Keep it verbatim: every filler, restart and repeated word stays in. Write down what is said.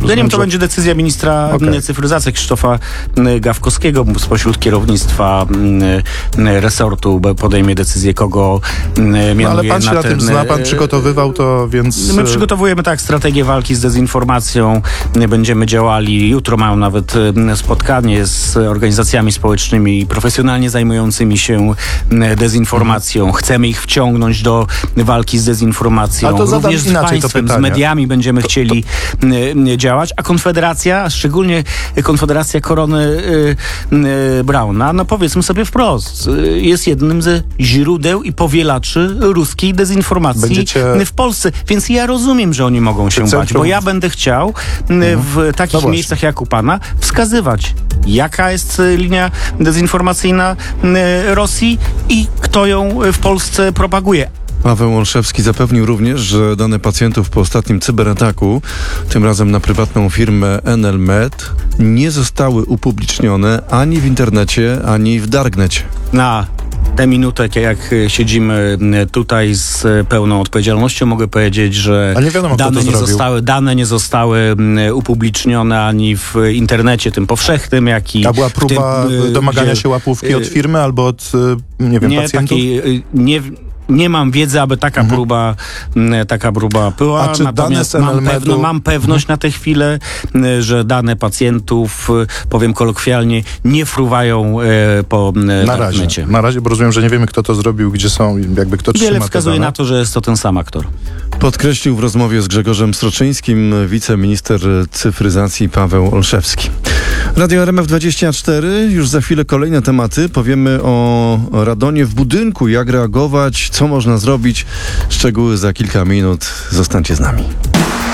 Ja nie wiem, to że... będzie decyzja ministra Okay. cyfryzacji Krzysztofa Gawkowskiego. Spośród kierownictwa resortu podejmie decyzję, kogo mianuje No, ale pan się na na ten... tym zna, pan przygotowywał to, więc... My przygotowujemy tak strategię walki z dezinformacją. Będziemy działali. Jutro mają nawet spotkanie z organizacjami społecznymi i profesjonalnie zajmującymi się dezinformacją. Chcemy ich wciągnąć do walki z dezinformacją. Ale to zadam Również z inaczej to państwem, z pytanie. mediami będziemy chcieli to... działać, a Konfederacja, a szczególnie Konfederacja Korony y, y, Brauna, no powiedzmy sobie wprost, y, jest jednym ze źródeł i powielaczy ruskiej dezinformacji Będziecie... w Polsce. Więc ja rozumiem, że oni mogą się Centrum... bać, bo ja będę chciał y, mhm. w takich no miejscach jak u pana wskazywać, jaka jest y, linia dezinformacyjna y, Rosji i kto ją w Polsce propaguje. Paweł Olszewski zapewnił również, że dane pacjentów po ostatnim cyberataku, tym razem na prywatną firmę N L Med, nie zostały upublicznione ani w internecie, ani w darknecie. Na tę minutę, jak siedzimy tutaj z pełną odpowiedzialnością, mogę powiedzieć, że A nie wiadomo, dane, kto to nie zrobił. zostały, dane nie zostały upublicznione ani w internecie tym powszechnym, jak i A była próba tym, domagania gdzie, się łapówki od firmy albo od, nie wiem, nie, pacjentów? takiej, nie Nie mam wiedzy, aby taka mhm. próba taka próba była. A czy Natomiast dane z mam, N L Medu... pewno, mam pewność mhm. na tę chwilę, że dane pacjentów, powiem kolokwialnie, nie fruwają e, po na razie. Na razie, bo rozumiem, że nie wiemy, kto to zrobił, gdzie są, jakby kto trzyma Wiele te wskazuje dane. na to, że jest to ten sam aktor. Podkreślił w rozmowie z Grzegorzem Stroczyńskim wiceminister cyfryzacji Paweł Olszewski. Radio R M F dwadzieścia cztery, już za chwilę kolejne tematy. Powiemy o radonie w budynku, jak reagować, co można zrobić. Szczegóły za kilka minut. Zostańcie z nami.